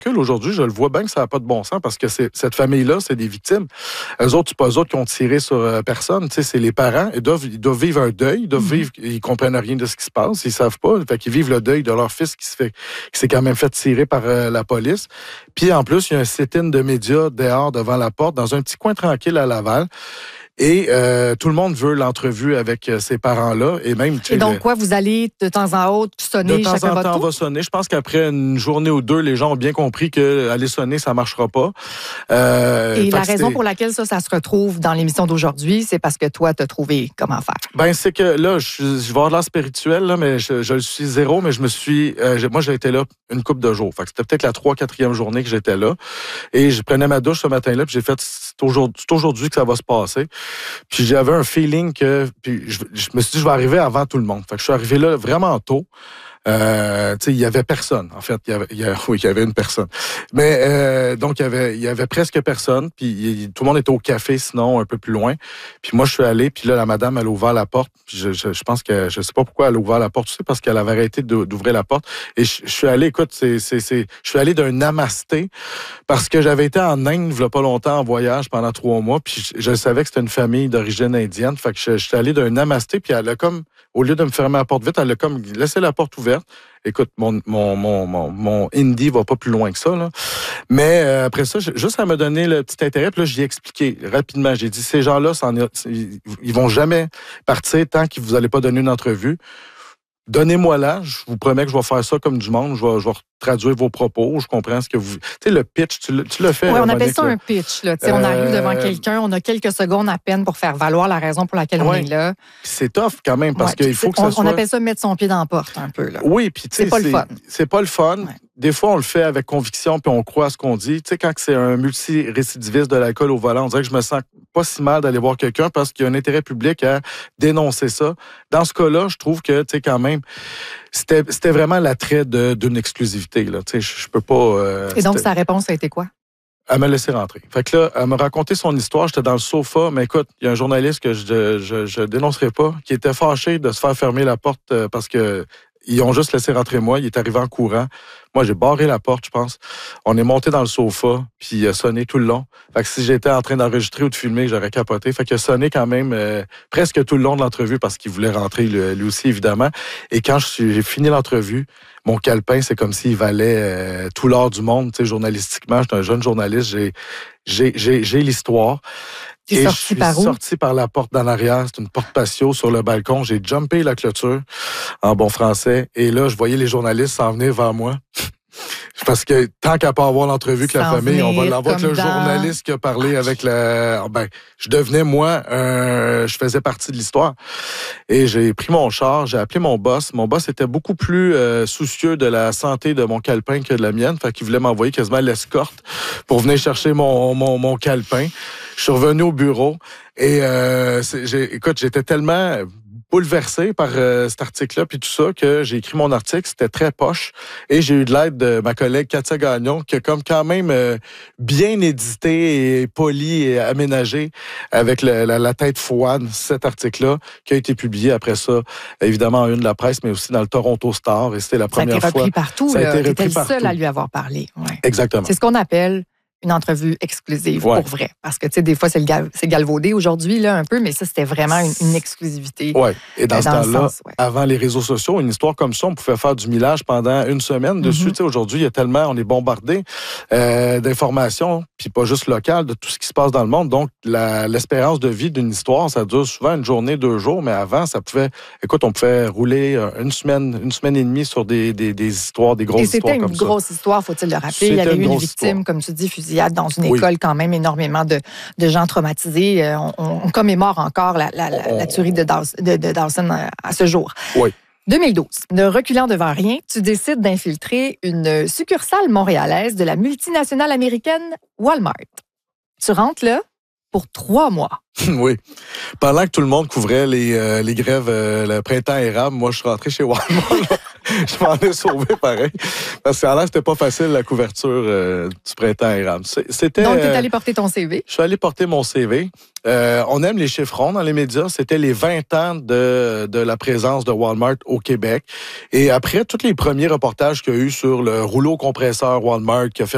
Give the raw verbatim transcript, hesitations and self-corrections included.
aujourd'hui, je le vois bien que ça n'a pas de bon sens parce que c'est, cette famille-là, c'est des victimes. Eux autres, c'est pas eux autres qui ont tiré sur euh, personne. Tu sais, c'est les parents. Ils doivent, ils doivent vivre un deuil. Ils doivent mm-hmm. vivre. Ils comprennent rien de ce qui se passe. Ils savent pas. Fait qu'ils vivent le deuil de leur fils qui se fait, qui s'est quand même fait tirer par euh, la police. Puis en plus, il y a un sit-in de médias dehors devant la porte dans un petit coin tranquille à Laval. Et euh, tout le monde veut l'entrevue avec euh, ces parents-là. Et même. Et donc, le... quoi, vous allez de temps en autre sonner de temps chacun en votre temps, tour? on va sonner. Je pense qu'après une journée ou deux, les gens ont bien compris qu'aller sonner, ça ne marchera pas. Euh, Et la raison pour laquelle ça, ça se retrouve dans l'émission d'aujourd'hui, c'est parce que toi, tu as trouvé comment faire. Ben c'est que là, je, je vais avoir de l'air spirituel, là, mais je, je le suis zéro, mais je me suis. Euh, moi, j'ai été là une couple de jours. Fait que c'était peut-être la trois, quatrième journée que j'étais là. Et je prenais ma douche ce matin-là, puis j'ai fait c'est aujourd'hui, c'est aujourd'hui que ça va se passer. Puis j'avais un feeling que. Puis je, je me suis dit, je vais arriver avant tout le monde. Fait que je suis arrivé là vraiment tôt. Euh, tu sais, il y avait personne. En fait, il y avait, il y avait, oui, il y avait une personne. Mais euh, donc il y avait, il y avait presque personne. Puis il, tout le monde était au café, sinon un peu plus loin. Puis moi, je suis allé. Puis là, la madame, elle a ouvert la porte. Puis je, je, je pense que je sais pas pourquoi elle a ouvert la porte. Tu sais, parce qu'elle avait arrêté de, d'ouvrir la porte. Et je, je suis allé. Écoute, c'est, c'est, c'est, je suis allé d'un namasté parce que j'avais été en Inde il y a pas longtemps en voyage pendant trois mois. Puis je, je savais que c'était une famille d'origine indienne. Fait que je, je suis allé d'un namasté. Puis elle a comme, au lieu de me fermer la porte vite, elle a comme laissé la porte ouverte. Écoute, mon, mon, mon, mon, mon hindi va pas plus loin que ça, là. Mais euh, après ça, juste à me donner le petit intérêt, puis là, j'y ai expliqué rapidement. J'ai dit, ces gens-là, c'en est, ils vont jamais partir tant qu'ils vous allez pas donner une entrevue. Donnez-moi-la, je vous promets que je vais faire ça comme du monde, je vais, je vais traduire vos propos, je comprends ce que vous... Tu sais, le pitch, tu le, tu le fais. Oui, on appelle Monique, ça là. un pitch. Là. Euh... On arrive devant quelqu'un, on a quelques secondes à peine pour faire valoir la raison pour laquelle ouais. on est là. C'est tough quand même, parce ouais, qu'il faut que on, ça soit... On appelle ça mettre son pied dans la porte un peu. Là. Oui, puis tu sais, c'est pas le fun. C'est pas le fun. Ouais. Des fois, on le fait avec conviction, puis on croit à ce qu'on dit. Tu sais, quand c'est un multirécidiviste de l'alcool au volant, on dirait que je me sens pas si mal d'aller voir quelqu'un parce qu'il y a un intérêt public à dénoncer ça. Dans ce cas-là, je trouve que, tu sais, quand même, c'était, c'était vraiment l'attrait de, d'une exclusivité. Là. Tu sais, je, je peux pas... Euh, Et donc, c'était... sa réponse a été quoi? Elle m'a laissé rentrer. Fait que là, elle m'a raconté son histoire. J'étais dans le sofa, mais écoute, il y a un journaliste que je, je, je dénoncerai pas, qui était fâché de se faire fermer la porte parce que ils ont juste laissé rentrer moi. Il est arrivé en courant. Moi, j'ai barré la porte, je pense. On est monté dans le sofa, puis il a sonné tout le long. Fait que si j'étais en train d'enregistrer ou de filmer, j'aurais capoté. Fait qu'il a sonné quand même euh, presque tout le long de l'entrevue parce qu'il voulait rentrer lui, lui aussi, évidemment. Et quand je suis, j'ai fini l'entrevue, mon calepin, c'est comme s'il valait euh, tout l'or du monde. Tu sais, journalistiquement, j'étais un jeune journaliste. J'ai, j'ai, j'ai, j'ai l'histoire. T'es et sorti je suis par où? sorti par la porte d'en arrière. C'est une porte patio sur le balcon. J'ai jumpé la clôture en bon français. Et là, je voyais les journalistes s'en venir vers moi. Parce que tant qu'à pas avoir l'entrevue avec la famille, on va l'avoir avec le dans... journaliste qui a parlé avec la... Ben, je devenais, moi, euh, je faisais partie de l'histoire. Et j'ai pris mon char, j'ai appelé mon boss. Mon boss était beaucoup plus euh, soucieux de la santé de mon calepin que de la mienne. Fait qu'il voulait m'envoyer quasiment l'escorte pour venir chercher mon, mon, mon calepin. Je suis revenu au bureau et, euh, c'est, j'ai, écoute, j'étais tellement... bouleversé par euh, cet article-là puis tout ça que j'ai écrit mon article, c'était très poche et j'ai eu de l'aide de ma collègue Katia Gagnon qui a comme quand même euh, bien édité et poli et aménagé avec le, la, la tête froide cet article-là qui a été publié après ça évidemment en une de la presse mais aussi dans le Toronto Star et c'était la première fois. Ça a été repris fois. Partout. Ça a été repris partout. Seul à lui avoir parlé. Ouais. Exactement. C'est ce qu'on appelle une entrevue exclusive ouais. pour vrai. Parce que, tu sais, des fois, c'est, le gal- c'est galvaudé aujourd'hui, là, un peu, mais ça, c'était vraiment une, une exclusivité. Oui. Et dans, dans ce temps-là, sens, ouais. avant les réseaux sociaux, une histoire comme ça, on pouvait faire du millage pendant une semaine dessus. Mm-hmm. Tu sais, aujourd'hui, il y a tellement, on est bombardé euh, d'informations, puis pas juste locales, de tout ce qui se passe dans le monde. Donc, la, l'espérance de vie d'une histoire, ça dure souvent une journée, deux jours, mais avant, ça pouvait, écoute, on pouvait rouler une semaine, une semaine et demie sur des, des, des histoires, des grosses histoires comme ça. Et c'était une grosse histoire, faut-il le rappeler. C'était il y avait eu une victime, histoire. Comme tu dis, fusillade dans une école, oui. Quand même énormément de, de gens traumatisés. On, on commémore encore la, la, la, la tuerie de, Daws, de, de Dawson à ce jour. Oui. deux mille douze, ne reculant devant rien, tu décides d'infiltrer une succursale montréalaise de la multinationale américaine Walmart. Tu rentres là pour trois mois. Oui. Pendant que tout le monde couvrait les, euh, les grèves, euh, le printemps érable, moi, je suis rentré chez Walmart. Je m'en ai sauvé pareil. Parce que là, c'était pas facile, la couverture euh, du printemps érable. C'était, Donc, tu es allé porter ton C V? Euh, je suis allé porter mon C V. Euh, on aime les chiffrons dans les médias. C'était les vingt ans de, de la présence de Walmart au Québec. Et après, tous les premiers reportages qu'il y a eu sur le rouleau compresseur Walmart qui a fait